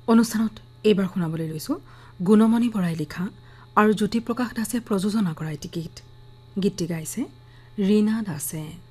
অনুষ্ঠানত এইবাৰ শুনাবলৈ লৈছোঁ গুণমণি বৰাই লিখা আৰু জ্যোতিপ্ৰকাশ দাসে প্ৰযোজনা কৰা এটি গীত। গীতটি গাইছে ৰীনা দাসে।